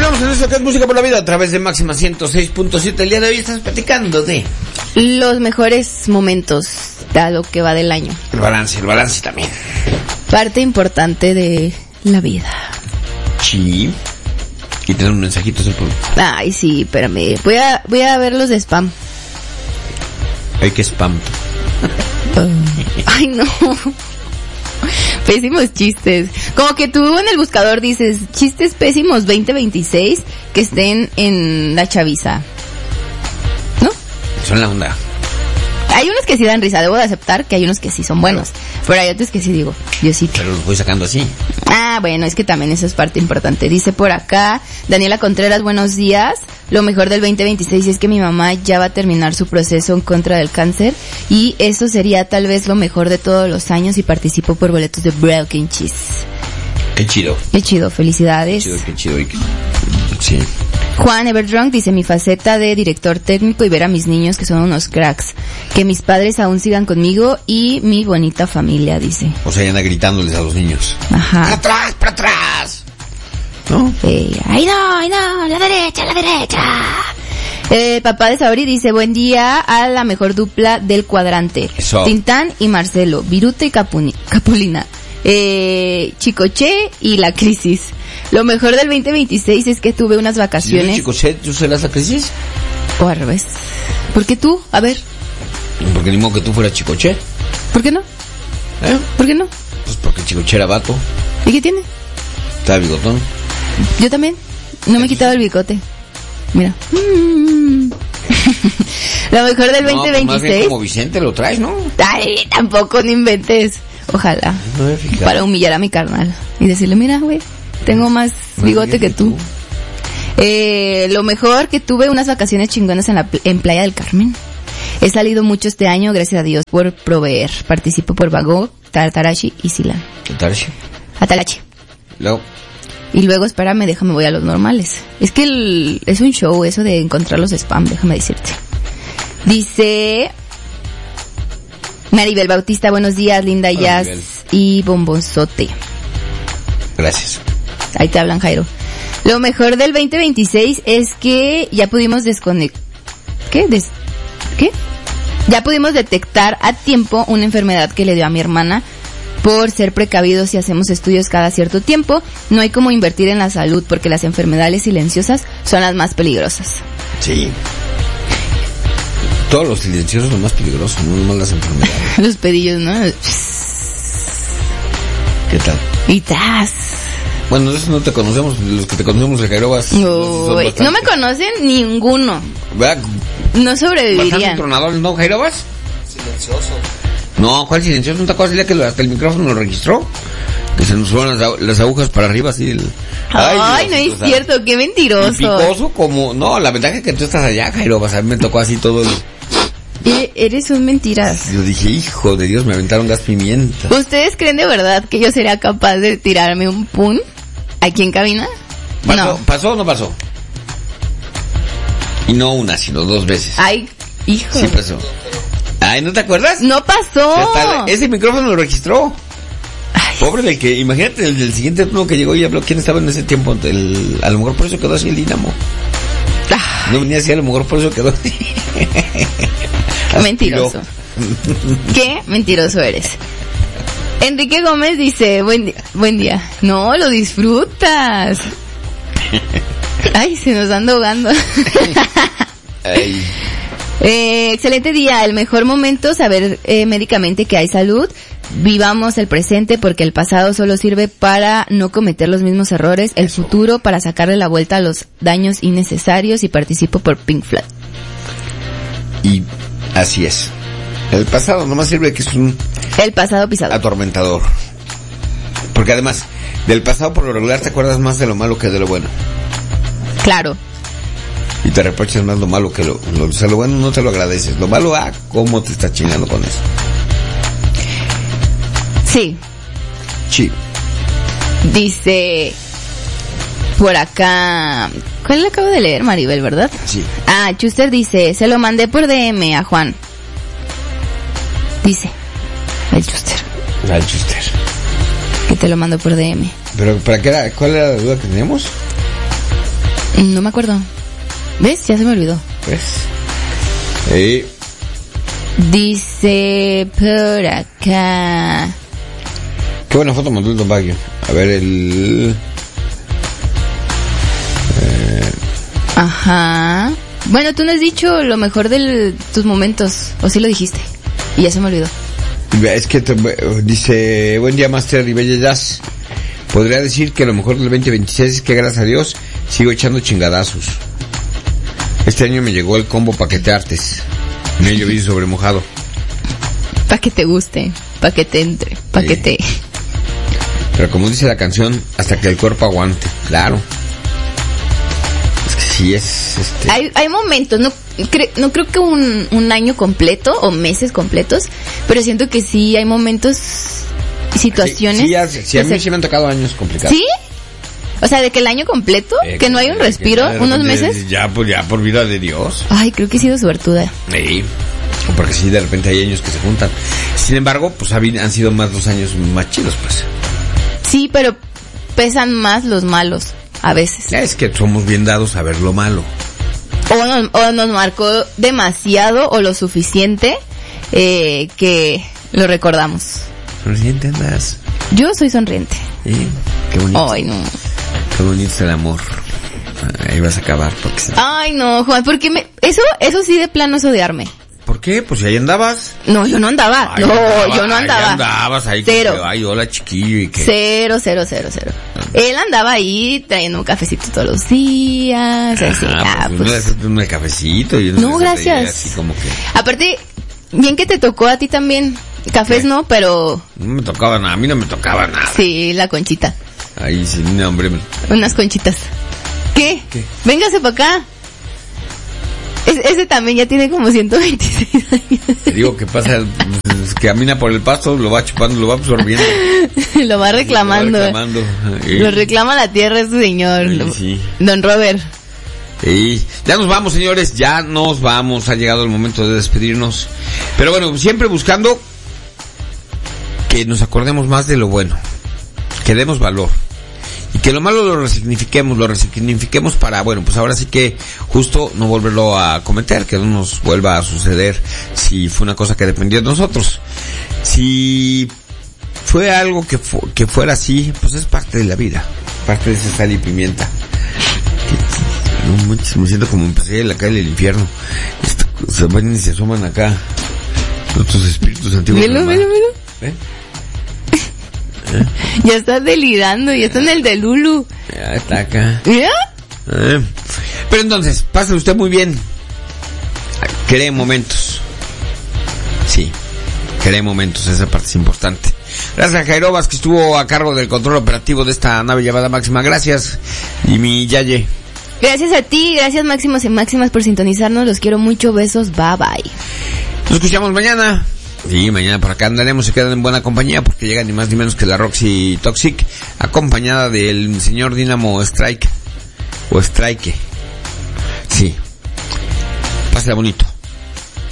Continuamos en esto que es Música por la Vida a través de Máxima 106.7. El día de hoy estamos platicando de los mejores momentos de lo que va del año. el balance también. Parte importante de la vida. Sí. Y tener un mensajito del público. Ay, sí, espérame. Voy a ver los de spam. Ay, qué spam. Ay, no. Pésimos chistes. Como que tú en el buscador dices, chistes pésimos 2026 que estén en la chaviza. ¿No? Son la onda. Hay unos que sí dan risa, debo de aceptar que hay unos que sí son buenos. Pero hay otros que sí digo, Diosito. Pero los voy sacando así. Ah, bueno, es que también eso es parte importante. Dice por acá, Daniela Contreras, buenos días. Lo mejor del 2026 es que mi mamá ya va a terminar su proceso en contra del cáncer. Y eso sería tal vez lo mejor de todos los años y participo por boletos de Broken Cheese. Qué chido. Qué chido, felicidades. Qué chido. Sí. Juan Everdrunk dice, mi faceta de director técnico y ver a mis niños que son unos cracks. Que mis padres aún sigan conmigo y mi bonita familia, dice. O sea, anda gritándoles a los niños. Ajá. ¡Para atrás! ¿No? ¡Ay no! ¡La derecha! Papá de Sabri dice, buen día a la mejor dupla del cuadrante. Eso. Tintán y Marcelo, Viruta y Capulina. Chicoche y la crisis. Lo mejor del 2026 es que tuve unas vacaciones. Chicoche, ¿tú serás la crisis? O al revés. ¿Por qué tú? A ver. Porque ni modo que tú fueras Chicoche. ¿Por qué no? ¿Por qué no? Pues porque Chicoche era vato. ¿Y qué tiene? Estaba bigotón. Yo también. No me he quitado el bigote. Mira. Lo mejor del 2026. Pues más bien como Vicente lo traes, ¿no? Ay, tampoco, no inventes. Ojalá. No, para humillar a mi carnal. Y decirle, mira, güey, tengo más bigote que tú. Lo mejor que tuve unas vacaciones chingonas en Playa del Carmen. He salido mucho este año, gracias a Dios, por proveer. Participo por Bagó, Tatarashi y Sila. Atalachi. Luego. Y luego, espérame, déjame, voy a los normales. Es que es un show eso de encontrar los spam, déjame decirte. Dice Maribel Bautista, buenos días, linda Jazz y Bombonzote. Gracias. Ahí te hablan, Jairo. Lo mejor del 2026 es que ya pudimos Ya pudimos detectar a tiempo una enfermedad que le dio a mi hermana. Por ser precavidos y hacemos estudios cada cierto tiempo, no hay como invertir en la salud porque las enfermedades silenciosas son las más peligrosas. Sí. Todos los silenciosos son más peligrosos, no nomás las enfermedades. Los pedillos, ¿no? ¿Qué tal? Y tras. Bueno, eso no te conocemos, los que te conocemos de Jairobas. No me conocen ninguno. ¿Verdad? No sobrevivirían. ¿Bastante tronadores, no, Jairobas? Silencioso. No, ¿cuál silencioso? ¿No te acuerdas el día que hasta el micrófono lo registró? Que se nos fueron las agujas para arriba así. Ay, no es cierto, qué mentiroso. Picoso como... No, la ventaja es que tú estás allá, Jairobas. A mí me tocó así todo el... Eres un mentiras. Yo dije, hijo de Dios, me aventaron gas pimienta. ¿Ustedes creen de verdad que yo sería capaz de tirarme un pun aquí en cabina? No. ¿Pasó o no pasó? Y no una, sino 2 veces. Ay, hijo. Sí pasó. Ay, ¿no te acuerdas? No pasó. Ese micrófono lo registró. Ay. Pobre del que, imagínate el del siguiente turno que llegó y habló. ¿Quién estaba en ese tiempo? A lo mejor por eso quedó así el Dinamo. Ay. No venía así, a lo mejor por eso quedó así. Mentiroso. ¿Qué mentiroso eres? Enrique Gómez dice, buen día. No, lo disfrutas. Ay, se nos anda ahogando. Ay. Excelente día, el mejor momento, saber médicamente que hay salud. Vivamos el presente porque el pasado solo sirve para no cometer los mismos errores, el futuro para sacarle la vuelta a los daños innecesarios y participo por Pink Floyd. Y así es. El pasado nomás sirve que es el pasado pisado. Atormentador. Porque además, del pasado por lo regular te acuerdas más de lo malo que de lo bueno. Claro. Y te reprochas más lo malo que lo bueno no te lo agradeces. Lo malo, ¿cómo te estás chingando con eso? Sí. Sí. Dice por acá, ¿cuál le acabo de leer, Maribel, verdad? Sí. Chuster dice, se lo mandé por DM a Juan. Dice el Chuster. Que te lo mando por DM. ¿Pero para qué era? ¿Cuál era la duda que teníamos? No me acuerdo. ¿Ves? Ya se me olvidó. ¿Ves? Dice por acá. Qué buena foto mandó el Don Baggio. A ver el... Ajá. Bueno, tú no has dicho lo mejor de tus momentos. ¿O sí lo dijiste? Y ya se me olvidó. Es que dice, buen día Master y Bella Jazz. Podría decir que lo mejor del 2026 es que gracias a Dios sigo echando chingadazos. Este año me llegó el combo paqueteartes. Me he llovido sobre mojado. Pa' que te guste, pa' que te entre, pa' que te... Pero como dice la canción, hasta que el cuerpo aguante. Claro. Es que sí es... Hay momentos, no creo que un año completo o meses completos, pero siento que sí hay momentos, situaciones... Sí, a mí sí me han tocado años complicados. ¿Sí? O sea, de que el año completo, que no hay un respiro, unos meses... Ya por vida de Dios. Ay, creo que he sido suertuda. Sí, porque sí, de repente hay años que se juntan. Sin embargo, pues han sido más 2 años más chidos, pues. Sí, pero pesan más los malos, a veces. Es que somos bien dados a ver lo malo. O nos marcó demasiado o lo suficiente que lo recordamos. ¿Sonriente andas? Yo soy sonriente. Sí, qué bonito. Ay, no. Qué bonito es el amor. Ahí vas a acabar. Porque... Ay, no, Juan, porque eso sí de plano es odiarme. ¿Por qué? Pues si ahí andabas. No, yo no andaba. Yo no andaba. Ahí andabas ahí. Cero. Ay, hola chiquillo. ¿Y qué? Cero. Él andaba ahí trayendo un cafecito todos los días. Así, pues. Un cafecito. Y no, gracias. Así como que... Aparte, bien que te tocó a ti también. Cafés ¿qué? No, pero... No me tocaba nada, a mí no me tocaba nada. Sí, la conchita. Ahí sí, no, hombre. Unas conchitas. ¿Qué? Véngase para acá. Ese también ya tiene como 126 años. Te digo que pasa, que camina por el pasto, lo va chupando, lo va absorbiendo. Lo va reclamando. Lo reclama la tierra ese señor. Sí. Don Robert. Ya nos vamos, señores, ya nos vamos. Ha llegado el momento de despedirnos. Pero bueno, siempre buscando que nos acordemos más de lo bueno. Que demos valor. Y que lo malo lo resignifiquemos para, bueno, pues ahora sí que justo no volverlo a cometer, que no nos vuelva a suceder si fue una cosa que dependió de nosotros. Si fue algo que fuera así, pues es parte de la vida, parte de esa sal y pimienta. No manches, me siento como empecé en la calle del infierno. Se van y se asoman acá otros espíritus antiguos. Mira. Ya está delirando, ya está en el de Lulu. Ya está acá. ¿Mira? Pero entonces, pásale usted muy bien. Cree momentos. Sí, cree momentos, esa parte es importante. Gracias a Jairobas, que estuvo a cargo del control operativo de esta nave llamada Máxima. Gracias. Y mi Yaye. Gracias a ti, gracias Máximos y Máximas por sintonizarnos. Los quiero mucho, besos, bye bye. Nos escuchamos mañana. Sí, mañana por acá andaremos, se quedan en buena compañía porque llega ni más ni menos que la Roxy Toxic, acompañada del señor Dynamo Strike, o Strike. Sí. Pásala bonito.